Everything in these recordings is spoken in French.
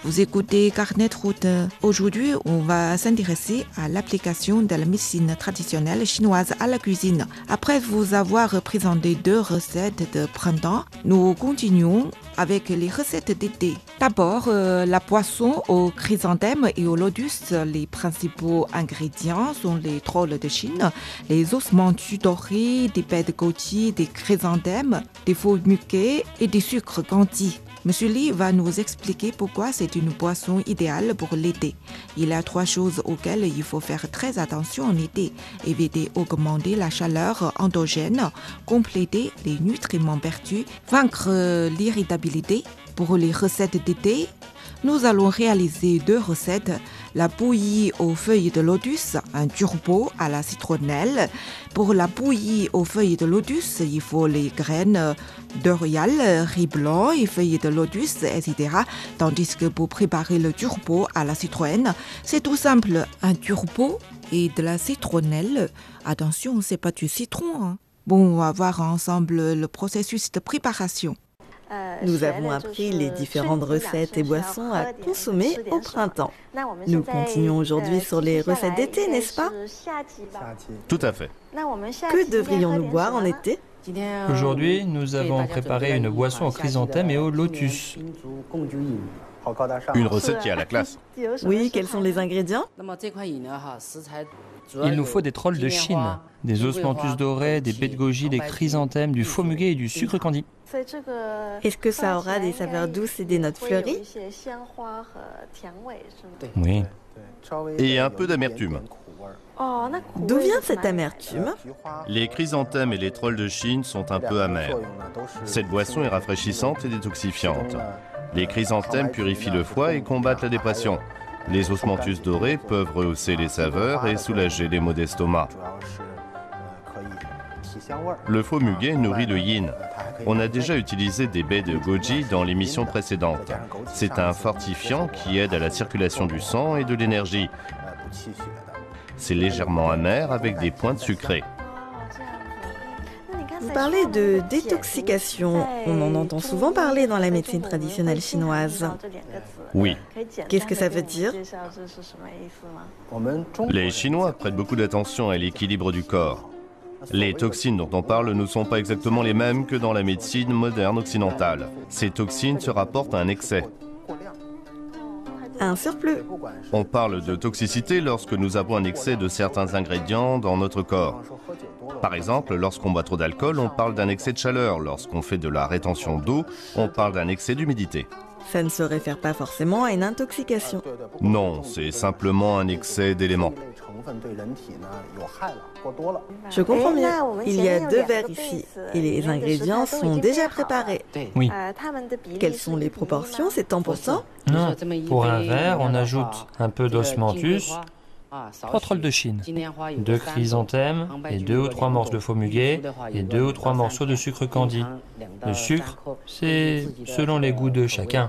Vous écoutez Carnet de route. Aujourd'hui, on va s'intéresser à l'application de la médecine traditionnelle chinoise à la cuisine. Après vous avoir présenté 2 recettes de printemps, nous continuons avec les recettes d'été. D'abord, la poisson au chrysanthème et au lotus. Les principaux ingrédients sont les trolls de Chine, les ossements dorés, des baies de goji, des chrysanthèmes, des faux muquets et des sucres candis. Monsieur Li va nous expliquer pourquoi c'est une boisson idéale pour l'été. Il y a 3 choses auxquelles il faut faire très attention en été. Éviter d'augmenter la chaleur endogène, compléter les nutriments perdus, vaincre l'irritabilité. Pour les recettes d'été, nous allons réaliser 2 recettes. La bouillie aux feuilles de lotus, un turbo à la citronnelle. Pour la bouillie aux feuilles de lotus, il faut les graines d'orial, riz blanc et feuilles de lotus, etc. Tandis que pour préparer le turbo à la citronnelle, c'est tout simple. Un turbo et de la citronnelle. Attention, c'est pas du citron, hein. Bon, on va voir ensemble le processus de préparation. Nous avons appris les différentes recettes et boissons à consommer au printemps. Nous continuons aujourd'hui sur les recettes d'été, n'est-ce pas? Tout à fait. Que devrions-nous boire en été? Aujourd'hui, nous avons préparé une boisson au chrysanthème et au lotus. Une recette qui est à la classe. Oui, quels sont les ingrédients? Il nous faut des trolls de Chine, des osmanthus dorés, des baies de goji, des chrysanthèmes, du faux muguet et du sucre candi. Est-ce que ça aura des saveurs douces et des notes fleuries? Oui. Et un peu d'amertume. D'où vient cette amertume? Les chrysanthèmes et les trolls de Chine sont un peu amers. Cette boisson est rafraîchissante et détoxifiante. Les chrysanthèmes purifient le foie et combattent la dépression. Les osmanthus dorés peuvent rehausser les saveurs et soulager les maux d'estomac. Le faux muguet nourrit le yin. On a déjà utilisé des baies de goji dans l'émission précédente. C'est un fortifiant qui aide à la circulation du sang et de l'énergie. C'est légèrement amer avec des pointes sucrées. Vous parlez de détoxication. On en entend souvent parler dans la médecine traditionnelle chinoise. Oui. Qu'est-ce que ça veut dire? Les Chinois prêtent beaucoup d'attention à l'équilibre du corps. Les toxines dont on parle ne sont pas exactement les mêmes que dans la médecine moderne occidentale. Ces toxines se rapportent à un excès. Un surplus. On parle de toxicité lorsque nous avons un excès de certains ingrédients dans notre corps. Par exemple, lorsqu'on boit trop d'alcool, on parle d'un excès de chaleur. Lorsqu'on fait de la rétention d'eau, on parle d'un excès d'humidité. Ça ne se réfère pas forcément à une intoxication. Non, c'est simplement un excès d'éléments. Je comprends mieux. Il y a 2 verres ici et les ingrédients sont déjà préparés. Oui. Quelles sont les proportions? C'est temps pour temps? Non, pour un verre, on ajoute un peu d'osmanthus, 3 trolls de Chine, 2 chrysanthèmes et 2 ou 3 morceaux de faux muguet et 2 ou 3 morceaux de sucre candi. Le sucre, c'est selon les goûts de chacun.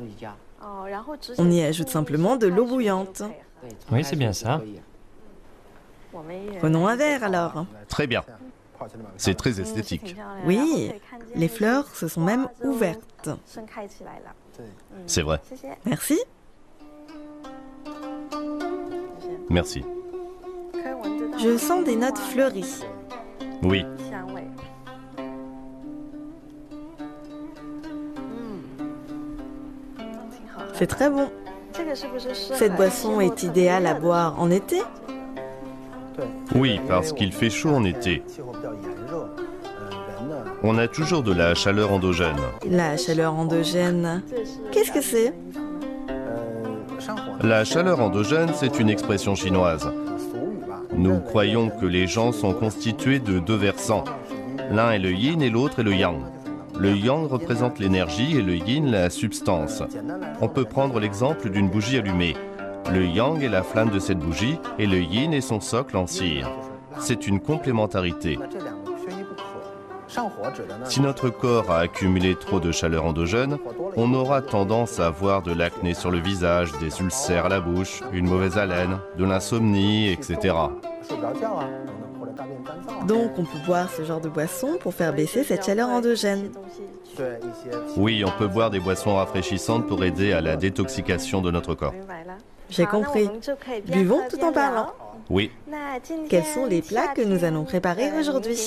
On y ajoute simplement de l'eau bouillante. Oui, c'est bien ça. Prenons un verre alors. Très bien. C'est très esthétique. Oui, les fleurs se sont même ouvertes. C'est vrai. Merci. Merci. Je sens des notes fleuries. Oui. C'est très bon. Cette boisson est idéale à boire en été? Oui, parce qu'il fait chaud en été. On a toujours de la chaleur endogène. La chaleur endogène, qu'est-ce que c'est? La chaleur endogène, c'est une expression chinoise. Nous croyons que les gens sont constitués de 2 versants. L'un est le yin et l'autre est le yang. Le yang représente l'énergie et le yin la substance. On peut prendre l'exemple d'une bougie allumée. Le yang est la flamme de cette bougie et le yin est son socle en cire. C'est une complémentarité. Si notre corps a accumulé trop de chaleur endogène, on aura tendance à avoir de l'acné sur le visage, des ulcères à la bouche, une mauvaise haleine, de l'insomnie, etc. Donc on peut boire ce genre de boisson pour faire baisser cette chaleur endogène. Oui, on peut boire des boissons rafraîchissantes pour aider à la détoxication de notre corps. J'ai compris. Buvons tout en parlant. Oui, Quels sont les plats que nous allons préparer aujourd'hui?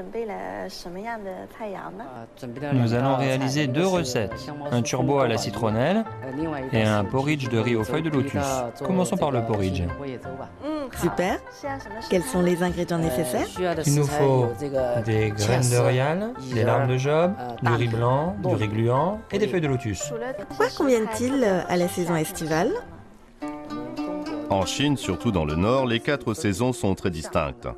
Nous allons réaliser 2 recettes, un turbo à la citronnelle et un porridge de riz aux feuilles de lotus. Commençons par le porridge. Super. Quels sont les ingrédients nécessaires? Il nous faut des graines de rial, des larmes de job, du riz blanc, du riz gluant et des feuilles de lotus. Quoi conviennent-ils à la saison estivale? en Chine, surtout dans le nord, les 4 saisons sont très distinctes.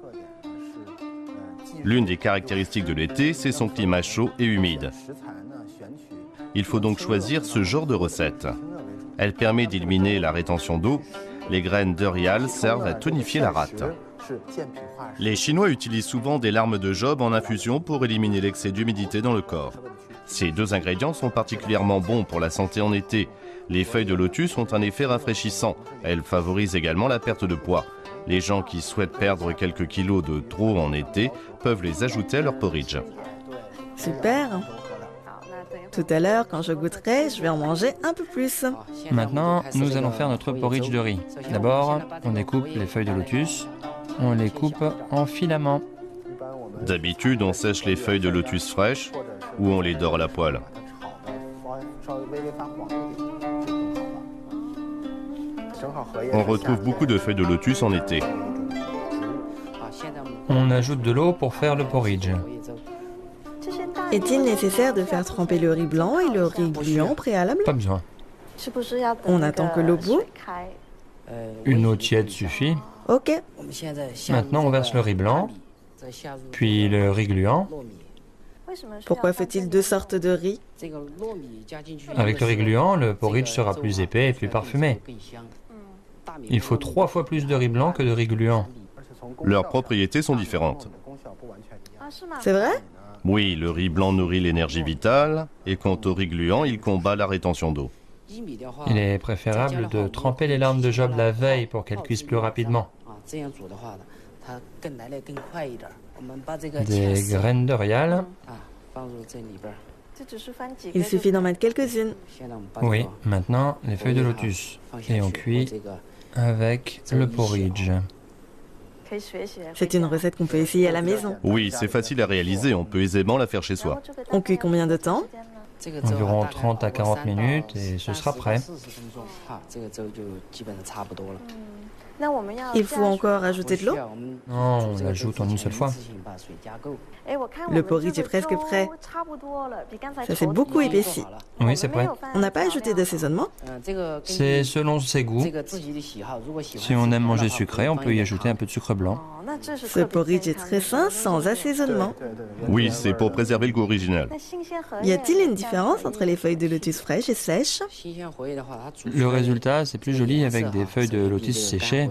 L'une des caractéristiques de l'été, c'est son climat chaud et humide. Il faut donc choisir ce genre de recette. Elle permet d'éliminer la rétention d'eau. Les graines de rial servent à tonifier la rate. Les Chinois utilisent souvent des larmes de job en infusion pour éliminer l'excès d'humidité dans le corps. Ces 2 ingrédients sont particulièrement bons pour la santé en été. Les feuilles de lotus ont un effet rafraîchissant. Elles favorisent également la perte de poids. Les gens qui souhaitent perdre quelques kilos de trop en été peuvent les ajouter à leur porridge. Super. Tout à l'heure, quand je goûterai, je vais en manger un peu plus. Maintenant, nous allons faire notre porridge de riz. D'abord, on découpe les feuilles de lotus. On les coupe en filaments. D'habitude, on sèche les feuilles de lotus fraîches ou on les dore à la poêle. On retrouve beaucoup de feuilles de lotus en été. On ajoute de l'eau pour faire le porridge. Est-il nécessaire de faire tremper le riz blanc et le riz gluant préalable? Pas besoin. On attend que l'eau bout? Une eau tiède suffit. Ok. Maintenant, on verse le riz blanc, puis le riz gluant. Pourquoi faut-il 2 sortes de riz? Avec le riz gluant, le porridge sera plus épais et plus parfumé. Il faut 3 fois plus de riz blanc que de riz gluant. Leurs propriétés sont différentes. C'est vrai? Oui, le riz blanc nourrit l'énergie vitale, et quant au riz gluant, il combat la rétention d'eau. Il est préférable de tremper les larmes de job la veille pour qu'elles cuisent plus rapidement. Des graines de rial. Il suffit d'en mettre quelques-unes. Oui, maintenant les feuilles de lotus. Et on cuit avec le porridge. C'est une recette qu'on peut essayer à la maison. Oui, c'est facile à réaliser, on peut aisément la faire chez soi. On cuit combien de temps? Environ 30 à 40 minutes et ce sera prêt. Il faut encore ajouter de l'eau? Non, on l'ajoute en une seule fois. Le porridge est presque prêt. Ça s'est beaucoup épaissi. Oui, c'est prêt. On n'a pas ajouté d'assaisonnement? C'est selon ses goûts. Si on aime manger sucré, on peut y ajouter un peu de sucre blanc. Ce porridge est très sain, sans assaisonnement. Oui, c'est pour préserver le goût original. Y a-t-il une différence entre les feuilles de lotus fraîches et sèches? Le résultat, c'est plus joli avec des feuilles de lotus séchées.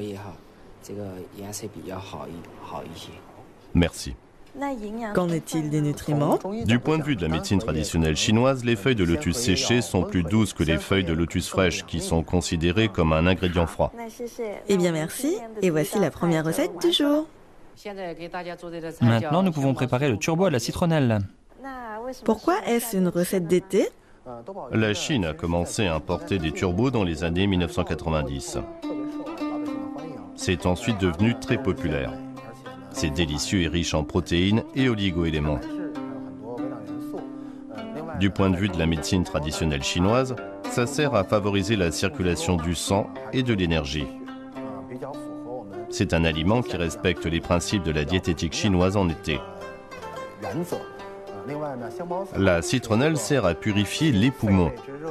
Merci. Qu'en est-il des nutriments? Du point de vue de la médecine traditionnelle chinoise, les feuilles de lotus séchées sont plus douces que les feuilles de lotus fraîches, qui sont considérées comme un ingrédient froid. Eh bien merci, et voici la première recette du jour. Maintenant, nous pouvons préparer le turbo à la citronnelle. Pourquoi est-ce une recette d'été? La Chine a commencé à importer des turbos dans les années 1990. C'est ensuite devenu très populaire. C'est délicieux et riche en protéines et oligo-éléments. Du point de vue de la médecine traditionnelle chinoise, ça sert à favoriser la circulation du sang et de l'énergie. C'est un aliment qui respecte les principes de la diététique chinoise en été. La citronnelle sert à purifier les poumons.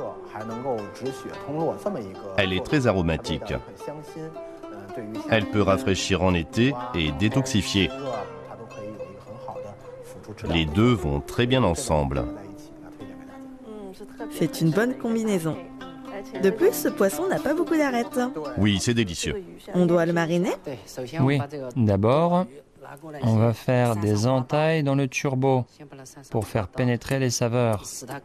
Elle est très aromatique. Elle peut rafraîchir en été et détoxifier. Les 2 vont très bien ensemble. C'est une bonne combinaison. De plus, ce poisson n'a pas beaucoup d'arêtes. Oui, c'est délicieux. On doit le mariner? Oui, d'abord, on va faire des entailles dans le turbo pour faire pénétrer les saveurs.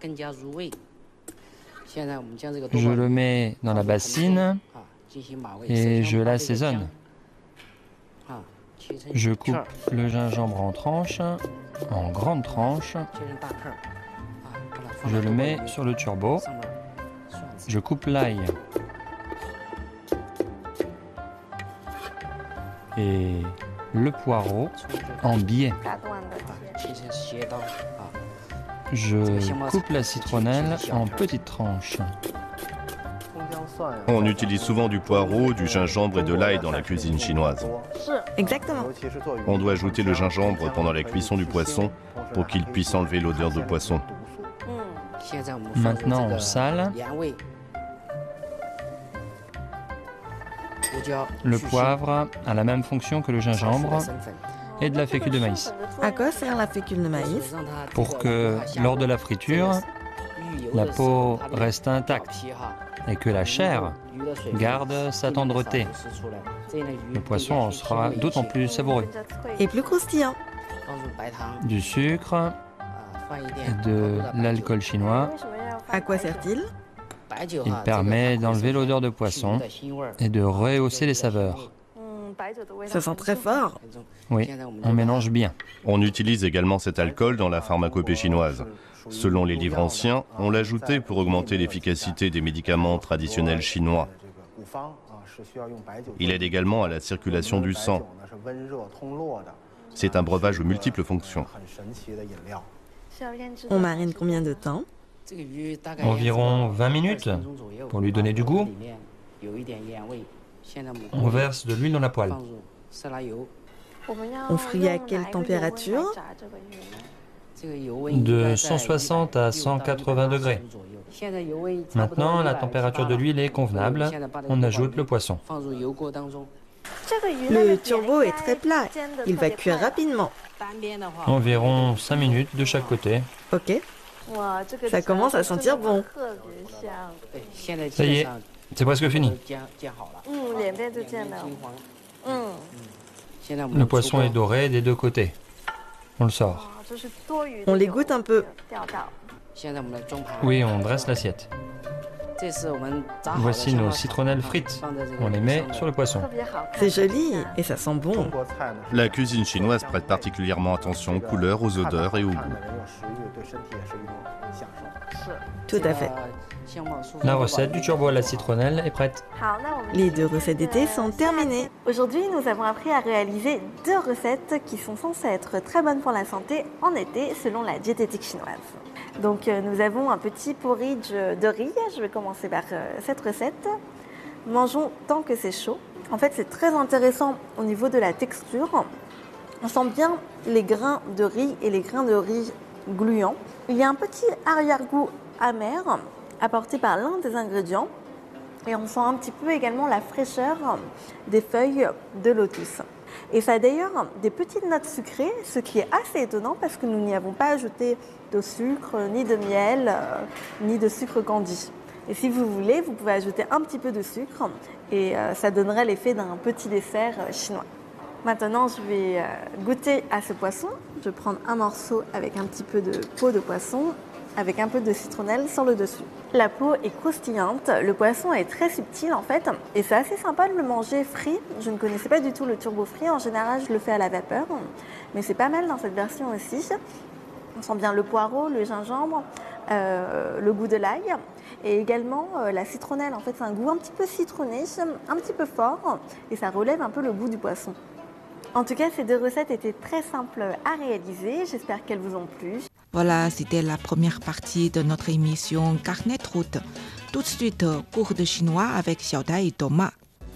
Je le mets dans la bassine et je l'assaisonne. Je coupe le gingembre en tranches, en grandes tranches. Je le mets sur le turbo. Je coupe l'ail. Et le poireau en biais. Je coupe la citronnelle en petites tranches. On utilise souvent du poireau, du gingembre et de l'ail dans la cuisine chinoise. Exactement. On doit ajouter le gingembre pendant la cuisson du poisson pour qu'il puisse enlever l'odeur de poisson. Maintenant, on sale. Le poivre a la même fonction que le gingembre et de la fécule de maïs. À quoi sert la fécule de maïs? Pour que, lors de la friture, la peau reste intacte et que la chair garde sa tendreté. Le poisson en sera d'autant plus savoureux. Et plus croustillant. Du sucre et de l'alcool chinois. À quoi sert-il? Il permet d'enlever l'odeur de poisson et de rehausser les saveurs. Ça sent très fort. Oui, on mélange bien. On utilise également cet alcool dans la pharmacopée chinoise. Selon les livres anciens, on l'ajoutait pour augmenter l'efficacité des médicaments traditionnels chinois. Il aide également à la circulation du sang. C'est un breuvage aux multiples fonctions. On marine combien de temps? Environ 20 minutes pour lui donner du goût. On verse de l'huile dans la poêle. On frite à quelle température? De 160 à 180 degrés. Maintenant, la température de l'huile est convenable. On ajoute le poisson. Le turbo est très plat. Il va cuire rapidement. Environ 5 minutes de chaque côté. Ok. Ça commence à sentir bon. Ça y est, c'est presque fini. Le poisson est doré des deux côtés. On le sort. On les goûte un peu. Oui, on dresse l'assiette. Voici nos citronnelles frites. On les met sur le poisson. C'est joli et ça sent bon. La cuisine chinoise prête particulièrement attention aux couleurs, aux odeurs et au goût. Tout à fait. La recette du turbo à la citronnelle est prête. Les 2 recettes d'été sont terminées. Aujourd'hui, nous avons appris à réaliser 2 recettes qui sont censées être très bonnes pour la santé en été selon la diététique chinoise. Donc nous avons un petit porridge de riz. Je vais commencer par cette recette. Mangeons tant que c'est chaud. En fait, c'est très intéressant au niveau de la texture. On sent bien les grains de riz et les grains de riz gluants. Il y a un petit arrière-goût amer apporté par l'un des ingrédients. Et on sent un petit peu également la fraîcheur des feuilles de lotus. Et ça a d'ailleurs des petites notes sucrées, ce qui est assez étonnant parce que nous n'y avons pas ajouté de sucre, ni de miel, ni de sucre candi. Et si vous voulez, vous pouvez ajouter un petit peu de sucre et ça donnerait l'effet d'un petit dessert chinois. Maintenant, je vais goûter à ce poisson. Je vais prendre un morceau avec un petit peu de peau de poisson, avec un peu de citronnelle sur le dessus. La peau est croustillante, le poisson est très subtil en fait, et c'est assez sympa de le manger frit. Je ne connaissais pas du tout le turbo frit, en général je le fais à la vapeur, mais c'est pas mal dans cette version aussi. On sent bien le poireau, le gingembre, le goût de l'ail, et également la citronnelle. En fait, c'est un goût un petit peu citronné, un petit peu fort, et ça relève un peu le goût du poisson. En tout cas, ces 2 recettes étaient très simples à réaliser. J'espère qu'elles vous ont plu. Voilà, c'était la première partie de notre émission Carnet de route. Tout de suite, cours de chinois avec Xiaotai et Thomas.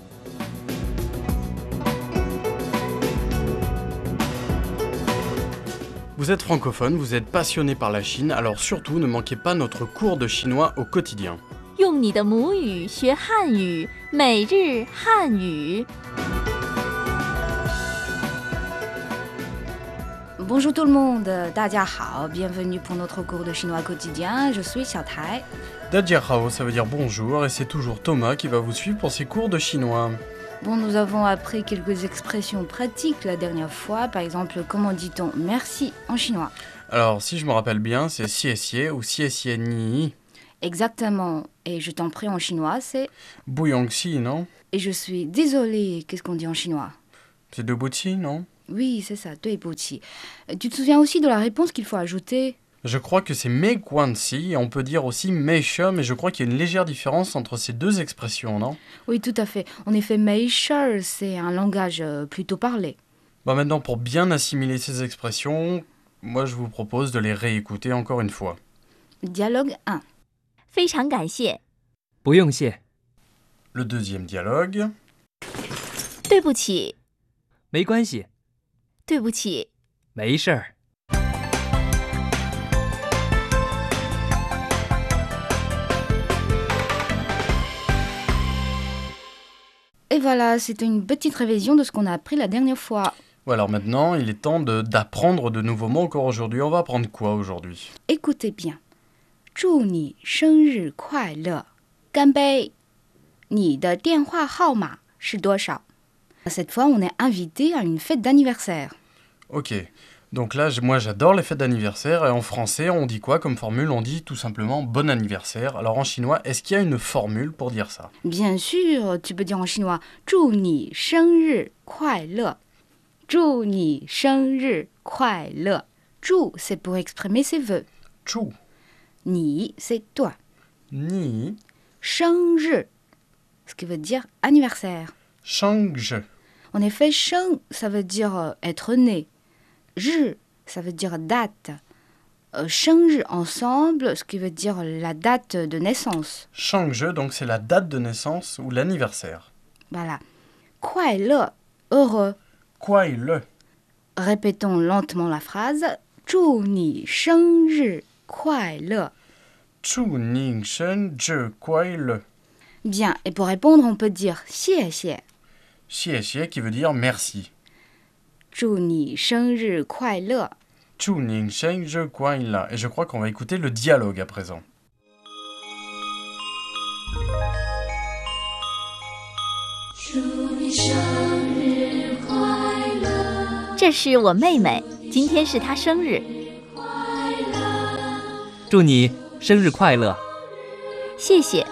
Vous êtes francophone, vous êtes passionné par la Chine, alors surtout ne manquez pas notre cours de chinois au quotidien. 用你的母语学汉语，每日汉语。 Bonjour tout le monde, 大家好, bienvenue pour notre cours de chinois quotidien, je suis Xiaotai. Dajiahao, ça veut dire bonjour, et c'est toujours Thomas qui va vous suivre pour ses cours de chinois. Bon, nous avons appris quelques expressions pratiques la dernière fois, par exemple, comment dit-on merci en chinois? Alors, si je me rappelle bien, c'est xie xie ou xie xie ni. Exactement, et je t'en prie en chinois, c'est Buyongxi, non? et je suis désolée, qu'est-ce qu'on dit en chinois? C'est de Bouti, non? Oui, c'est ça, 对不起. Tu te souviens aussi de la réponse qu'il faut ajouter? Je crois que c'est me guanxi, et on peut dire aussi meishe, mais je crois qu'il y a une légère différence entre ces deux expressions, non? Oui, tout à fait. En effet, meisher, c'est un langage plutôt parlé. Bon, maintenant, pour bien assimiler ces expressions, moi je vous propose de les réécouter encore une fois. Dialogue 1. 非常感谢， 不用谢， Le deuxième dialogue. 对不起， 没关系， 对不起， 没事儿。 Et voilà, c'était une petite révision de ce qu'on a appris la dernière fois. Ouais, alors maintenant, il est temps d'apprendre de nouveaux mots encore aujourd'hui. On va apprendre quoi aujourd'hui? Écoutez bien. 祝你生日快乐，干杯！你的电话号码是多少？ Cette fois, on est invité à une fête d'anniversaire. Ok, donc là, moi j'adore les fêtes d'anniversaire et en français, on dit quoi comme formule? On dit tout simplement bon anniversaire. Alors en chinois, est-ce qu'il y a une formule pour dire ça? Bien sûr, tu peux dire en chinois 祝你生日快乐。祝你生日快乐。祝 c'est pour exprimer ses vœux. Chu, 你 c'est toi. ni, 生日 ce qui veut dire anniversaire. change. En effet, 生 ça veut dire être né. 日 ça veut dire date. 生日 ensemble, ce qui veut dire la date de naissance. Change, donc c'est la date de naissance ou l'anniversaire. Voilà. 快乐 heureux. Quoi le? Répétons lentement la phrase. 祝你生日快乐. Chu ning shen je quoi le? Bien, et pour répondre, on peut dire 谢谢. Xie xie qui veut dire merci. 祝你生日快乐. Chu ning shen je quoi la. Et je crois qu'on va écouter le dialogue à présent. 这是我妹妹，今天是她生日， 祝你生日快乐。 谢谢。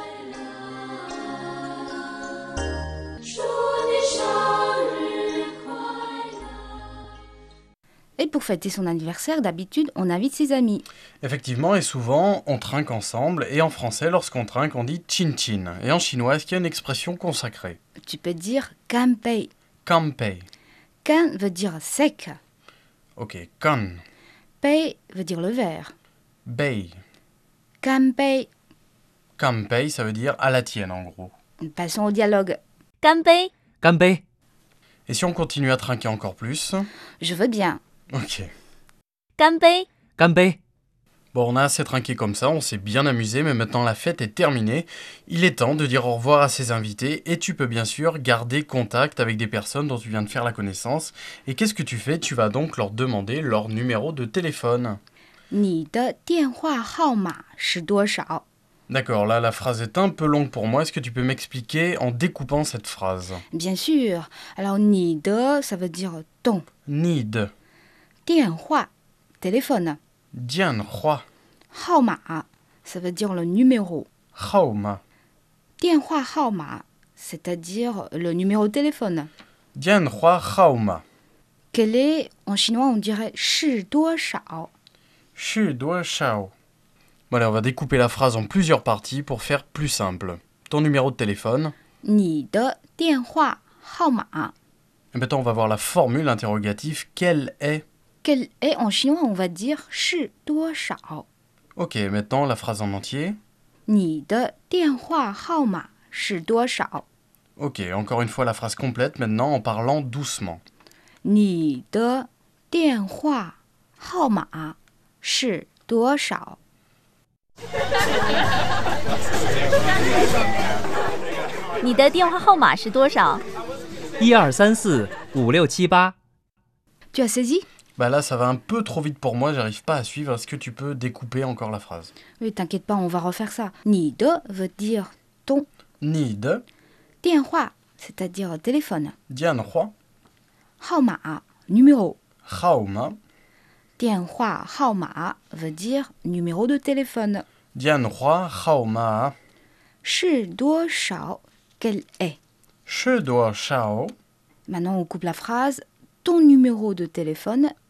Et pour fêter son anniversaire, d'habitude, on invite ses amis. Effectivement, et souvent, on trinque ensemble, et en français, lorsqu'on trinque, on dit chin chin. Et en chinois, est-ce qu'il y a une expression consacrée? Tu peux dire 干杯. Kanpei. 干 veut dire sec. Ok, kan. 杯 veut dire le verre. Bei. 干杯. Kanpei, ça veut dire à la tienne, en gros. Passons au dialogue. 干杯， 干杯， Et si on continue à trinquer encore plus? Je veux bien. Ok. 干杯， 干杯。 Bon, on a assez trinqué comme ça, on s'est bien amusé, mais maintenant la fête est terminée. Il est temps de dire au revoir à ses invités, et tu peux bien sûr garder contact avec des personnes dont tu viens de faire la connaissance. Et qu'est-ce que tu fais? Tu vas donc leur demander leur numéro de téléphone. 你的电话号码是多少? D'accord, là la phrase est un peu longue pour moi, est-ce que tu peux m'expliquer en découpant cette phrase? Bien sûr. Alors, 你的 ça veut dire ton. Need. 电话 téléphone. Dian Hua. 号码 ça veut dire le numéro. Haoma. 电话号码 c'est-à-dire le numéro de téléphone. Dian Hua Haoma. Quel est, en chinois, on dirait 是多少? Shu Dua Shao. Bon allez, on va découper la phrase en plusieurs parties pour faire plus simple. Ton numéro de téléphone. 你的电话号码. Et maintenant on va voir la formule interrogative. Quelle est? Quel est, en chinois, on va dire 是多少? Ok, maintenant la phrase en entier. 你的电话号码是多少? Ok, encore une fois la phrase complète maintenant en parlant doucement. 你的电话号码是多少? 你的电话号码是多少？ 123456788。 Tu as saisi? Bah là ça va un peu trop vite pour moi, j'arrive pas à suivre. Est-ce que tu peux découper encore la phrase? Oui, t'inquiète pas, on va refaire ça. 你的 veut dire ton. Need. 电话 c'est-à-dire téléphone. Dian Hua. 号码 numéro. Haoma. 电话号码 veut dire numéro de téléphone. Dian Hua Haoma. 是多少 quel est? She Dua Shao. Maintenant, on coupe la phrase. Ton numéro de téléphone